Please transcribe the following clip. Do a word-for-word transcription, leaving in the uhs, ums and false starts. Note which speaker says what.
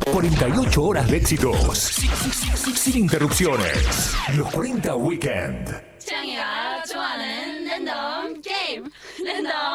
Speaker 1: cuarenta y ocho horas de éxitos. Sin, sin, sin interrupciones. Los cuarenta Weekend.
Speaker 2: 창이가 좋아하는 랜덤 게임. 랜덤